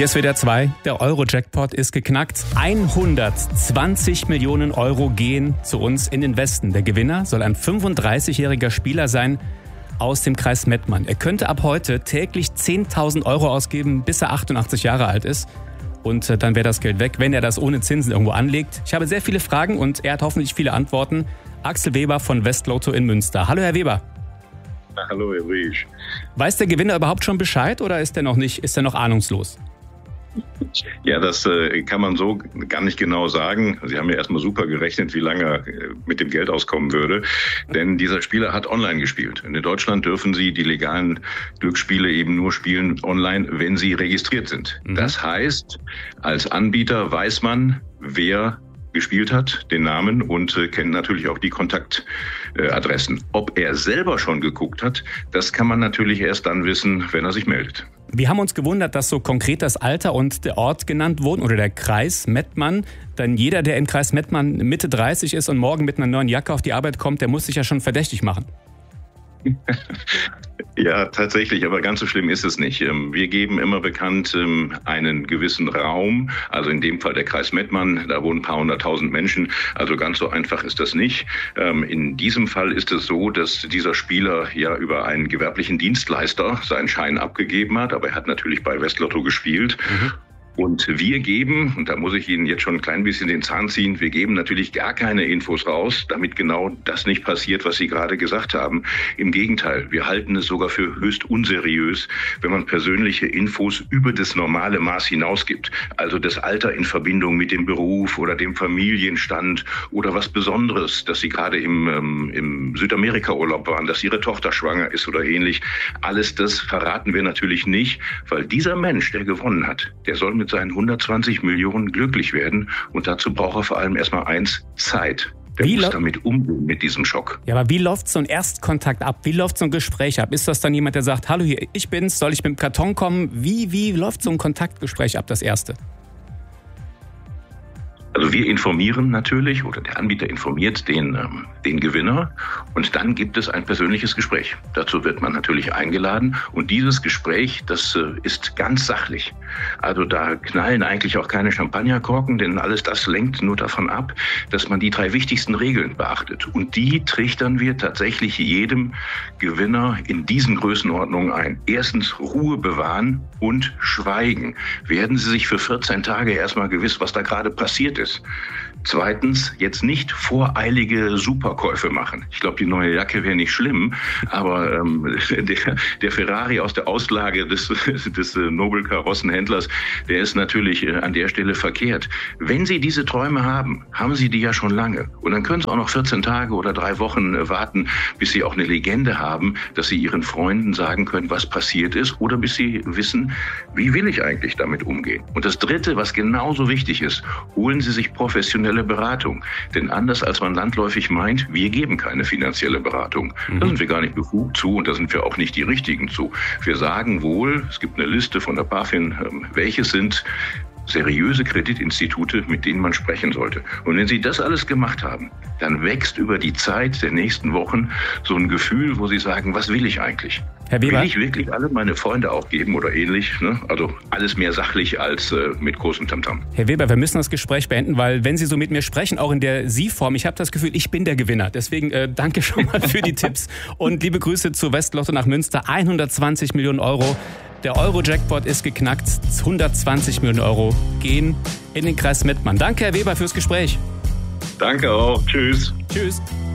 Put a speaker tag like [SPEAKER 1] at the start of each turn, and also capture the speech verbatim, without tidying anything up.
[SPEAKER 1] Hier ist W D R zwei. Der Euro-Jackpot ist geknackt. hundertzwanzig Millionen Euro gehen zu uns in den Westen. Der Gewinner soll ein fünfunddreißigjähriger Spieler sein aus dem Kreis Mettmann. Er könnte ab heute täglich zehntausend Euro ausgeben, bis er achtundachtzig Jahre alt ist. Und dann wäre das Geld weg, wenn er das ohne Zinsen irgendwo anlegt. Ich habe sehr viele Fragen und er hat hoffentlich viele Antworten. Axel Weber von Westlotto in Münster. Hallo, Herr Weber.
[SPEAKER 2] Hallo, Herr Riesch.
[SPEAKER 1] Weiß der Gewinner überhaupt schon Bescheid oder ist er noch nicht, ist er noch ahnungslos?
[SPEAKER 2] Ja, das äh, kann man so gar nicht genau sagen. Sie haben ja erstmal super gerechnet, wie lange er äh, mit dem Geld auskommen würde. Denn dieser Spieler hat online gespielt. In Deutschland dürfen Sie die legalen Glücksspiele eben nur spielen online, wenn sie registriert sind. Mhm. Das heißt, als Anbieter weiß man, wer gespielt hat, den Namen und äh, kennt natürlich auch die Kontaktadressen. Äh, Ob er selber schon geguckt hat, das kann man natürlich erst dann wissen, wenn er sich meldet.
[SPEAKER 1] Wir haben uns gewundert, dass so konkret das Alter und der Ort genannt wurden oder der Kreis Mettmann. Denn jeder, der im Kreis Mettmann Mitte dreißig ist und morgen mit einer neuen Jacke auf die Arbeit kommt, der muss sich ja schon verdächtig machen.
[SPEAKER 2] Ja, tatsächlich, aber ganz so schlimm ist es nicht. Wir geben immer bekannt einen gewissen Raum, also in dem Fall der Kreis Mettmann, da wohnen ein paar hunderttausend Menschen, also ganz so einfach ist das nicht. In diesem Fall ist es so, dass dieser Spieler ja über einen gewerblichen Dienstleister seinen Schein abgegeben hat, aber er hat natürlich bei Westlotto gespielt. Mhm. Und wir geben, und da muss ich Ihnen jetzt schon ein klein bisschen den Zahn ziehen, wir geben natürlich gar keine Infos raus, damit genau das nicht passiert, was Sie gerade gesagt haben. Im Gegenteil, wir halten es sogar für höchst unseriös, wenn man persönliche Infos über das normale Maß hinausgibt. Also das Alter in Verbindung mit dem Beruf oder dem Familienstand oder was Besonderes, dass Sie gerade im, ähm, im Südamerika-Urlaub waren, dass Ihre Tochter schwanger ist oder ähnlich. Alles das verraten wir natürlich nicht, weil dieser Mensch, der gewonnen hat, der soll mit seinen hundertzwanzig Millionen glücklich werden. Und dazu braucht er vor allem erstmal eins, Zeit. Der
[SPEAKER 1] wie
[SPEAKER 2] muss
[SPEAKER 1] lo-
[SPEAKER 2] damit umgehen, mit diesem Schock.
[SPEAKER 1] Ja, aber wie läuft so ein Erstkontakt ab? Wie läuft so ein Gespräch ab? Ist das dann jemand, der sagt, hallo hier, ich bin's, soll ich mit dem Karton kommen? Wie, wie läuft so ein Kontaktgespräch ab, das erste?
[SPEAKER 2] Also wir informieren natürlich, oder der Anbieter informiert den, ähm, den Gewinner und dann gibt es ein persönliches Gespräch. Dazu wird man natürlich eingeladen und dieses Gespräch, das äh, ist ganz sachlich. Also da knallen eigentlich auch keine Champagnerkorken, denn alles das lenkt nur davon ab, dass man die drei wichtigsten Regeln beachtet. Und die trichtern wir tatsächlich jedem Gewinner in diesen Größenordnungen ein. Erstens Ruhe bewahren und schweigen. Werden Sie sich für vierzehn Tage erstmal gewiss, was da gerade passiert ist. Zweitens, jetzt nicht voreilige Superkäufe machen. Ich glaube, die neue Jacke wäre nicht schlimm, aber ähm, der, der Ferrari aus der Auslage des, des Nobelkarossenhändlers, der ist natürlich äh, an der Stelle verkehrt. Wenn Sie diese Träume haben, haben Sie die ja schon lange. Und dann können Sie auch noch vierzehn Tage oder drei Wochen äh, warten, bis Sie auch eine Legende haben, dass Sie Ihren Freunden sagen können, was passiert ist, oder bis Sie wissen, wie will ich eigentlich damit umgehen. Und das Dritte, was genauso wichtig ist, holen Sie sich professionelle Beratung. Denn anders als man landläufig meint, wir geben keine finanzielle Beratung. Mhm. Da sind wir gar nicht befugt zu und da sind wir auch nicht die Richtigen zu. Wir sagen wohl, es gibt eine Liste von der BaFin, welche sind seriöse Kreditinstitute, mit denen man sprechen sollte. Und wenn Sie das alles gemacht haben, dann wächst über die Zeit der nächsten Wochen so ein Gefühl, wo Sie sagen, was will ich eigentlich?
[SPEAKER 1] Herr Weber,
[SPEAKER 2] will ich wirklich alle meine Freunde aufgeben oder ähnlich? Ne? Also alles mehr sachlich als äh, mit großem Tamtam.
[SPEAKER 1] Herr Weber, wir müssen das Gespräch beenden, weil wenn Sie so mit mir sprechen, auch in der Sie-Form, ich habe das Gefühl, ich bin der Gewinner. Deswegen äh, danke schon mal für die Tipps und liebe Grüße zu Westlotto nach Münster. hundertzwanzig Millionen Euro. Der Euro-Jackpot ist geknackt. hundertzwanzig Millionen Euro gehen in den Kreis Mettmann. Danke, Herr Weber, fürs Gespräch.
[SPEAKER 2] Danke auch. Tschüss.
[SPEAKER 1] Tschüss.